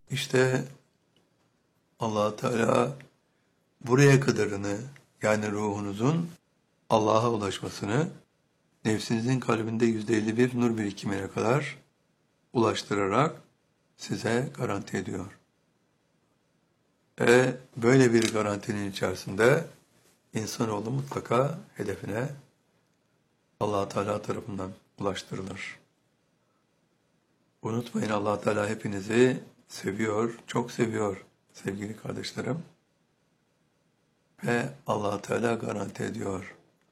İşte Allah Teala buraya kadarını, yani ruhunuzun Allah'a ulaşmasını nefsinizin kalbinde %51 nur birikimine kadar ulaştırarak size garanti ediyor. Böyle bir garantinin içerisinde insanoğlu mutlaka hedefine Allah Teala tarafından ulaştırılır. Unutmayın, Allah Teala hepinizi seviyor, çok seviyor sevgili kardeşlerim. Ve Allah Teala garanti ediyor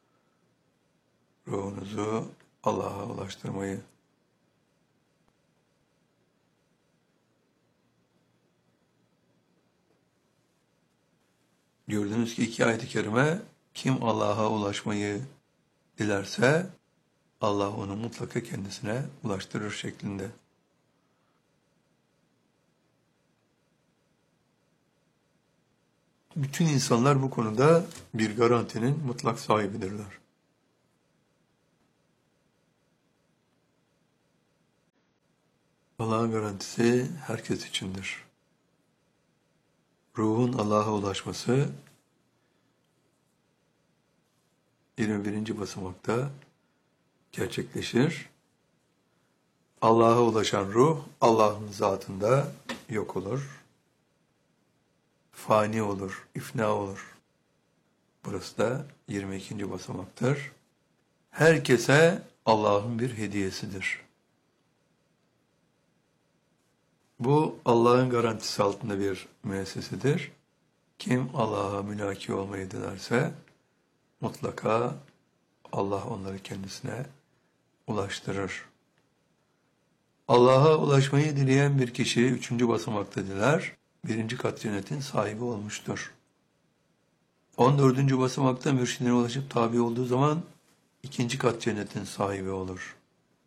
ruhunuzu Allah'a ulaştırmayı. Gördüğünüz ki iki ayet-i kerime, kim Allah'a ulaşmayı dilerse Allah onu mutlaka kendisine ulaştırır şeklinde. Bütün insanlar bu konuda bir garantinin mutlak sahibidirler. Allah'ın garantisi herkes içindir. Ruhun Allah'a ulaşması 21. basamakta gerçekleşir. Allah'a ulaşan ruh Allah'ın zatında yok olur. Fani olur, ifna olur. Burası da 22. basamaktır. Herkese Allah'ın bir hediyesidir. Bu Allah'ın garantisi altında bir müessesedir. Kim Allah'a mülaki olmayı dilerse mutlaka Allah onları kendisine ulaştırır. Allah'a ulaşmayı dileyen bir kişi 3. basamakta diler, 1. kat cennetin sahibi olmuştur. 14. basamakta mürşidine ulaşıp tabi olduğu zaman 2. kat cennetin sahibi olur.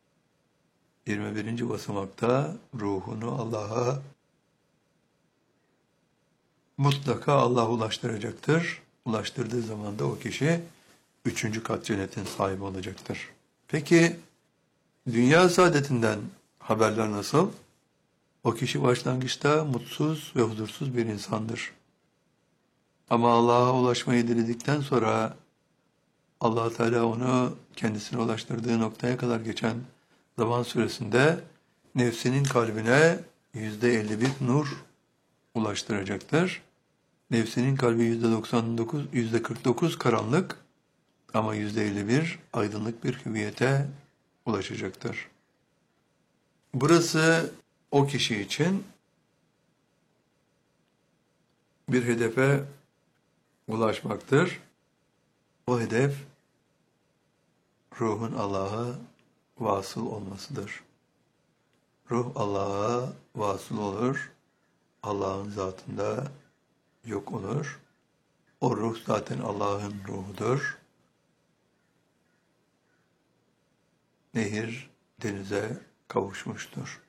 21. basamakta ruhunu Allah'a mutlaka Allah ulaştıracaktır. Ulaştırdığı zaman da o kişi 3. kat cennetin sahibi olacaktır. Peki dünya saadetinden haberler nasıl? O kişi başlangıçta mutsuz ve huzursuz bir insandır. Ama Allah'a ulaşmayı diledikten sonra Allah Teala onu kendisine ulaştırdığı noktaya kadar geçen zaman süresinde nefsinin kalbine %51 nur ulaştıracaktır. Nefsinin kalbi %49 karanlık ama %51 aydınlık bir hüviyete ulaşacaktır. Burası o kişi için bir hedefe ulaşmaktır. O hedef ruhun Allah'a vasıl olmasıdır. Ruh Allah'a vasıl olur, Allah'ın zatında yok olur. O ruh zaten Allah'ın ruhudur. Nehir denize kavuşmuştur.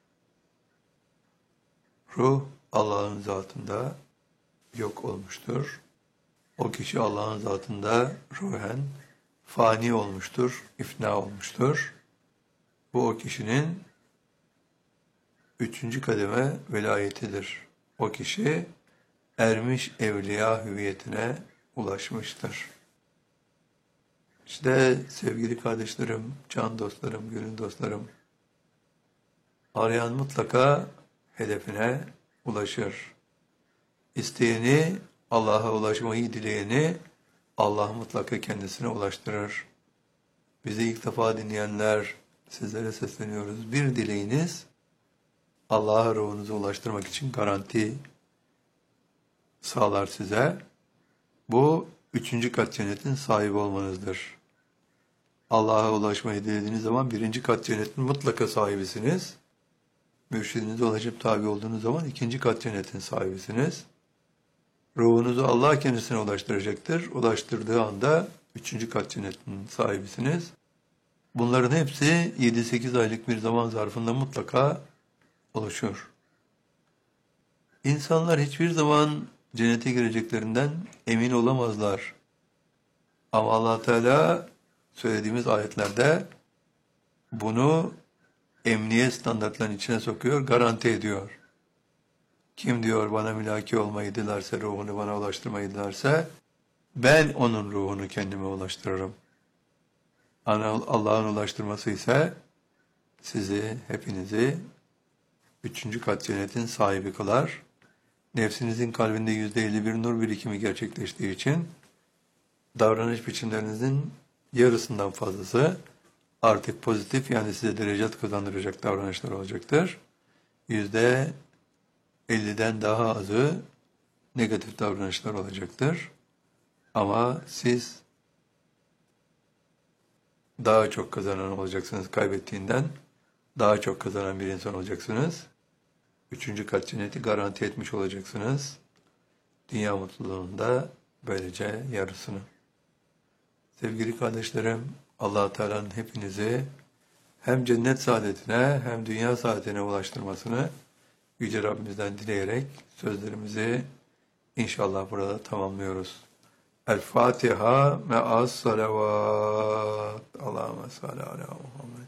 Ruh Allah'ın zatında yok olmuştur. O kişi Allah'ın zatında ruhen fani olmuştur, ifna olmuştur. Bu o kişinin 3. kademe velayetidir. O kişi ermiş evliya hüviyetine ulaşmıştır. İşte sevgili kardeşlerim, can dostlarım, gönül dostlarım, arayan mutlaka hedefine ulaşır. İsteyeni, Allah'a ulaşmayı dileyeni Allah mutlaka kendisine ulaştırır. Bizi ilk defa dinleyenler, sizlere sesleniyoruz. Bir dileğiniz Allah'a ruhunuzu ulaştırmak için garanti sağlar size. Bu 3. kat cennetin sahibi olmanızdır. Allah'a ulaşmayı dilediğiniz zaman 1. kat cennetin mutlaka sahibisiniz. Mürşidinize ulaşıp tabi olduğunuz zaman 2. kat cennetin sahibisiniz. Ruhunuzu Allah kendisine ulaştıracaktır. Ulaştırdığı anda 3. kat cennetin sahibisiniz. Bunların hepsi 7-8 aylık bir zaman zarfında mutlaka oluşur. İnsanlar hiçbir zaman cennete gireceklerinden emin olamazlar. Ama Allah Teala söylediğimiz ayetlerde bunu emniyet standartlarının içine sokuyor, garanti ediyor. Kim diyor bana mülaki olmayı dilerse, ruhunu bana ulaştırmayı dilerse, ben onun ruhunu kendime ulaştırırım. Allah'ın ulaştırması ise sizi, hepinizi üçüncü kat cennetin sahibi kılar. Nefsinizin kalbinde %51 nur birikimi gerçekleştiği için davranış biçimlerinizin yarısından fazlası artık pozitif, yani size derecat kazandıracak davranışlar olacaktır. %50'den daha azı negatif davranışlar olacaktır. Ama siz daha çok kazanan olacaksınız, kaybettiğinden daha çok kazanan bir insan olacaksınız. Üçüncü kat cenneti garanti etmiş olacaksınız. Dünya mutluluğunda böylece yarısını. Sevgili kardeşlerim, Allah Teala'nın hepinizi hem cennet saadetine hem dünya saadetine ulaştırmasını Yüce Rabbimizden dileyerek sözlerimizi inşallah burada tamamlıyoruz. El Fatiha me'as salavat. Allahümme salli ala Muhammed.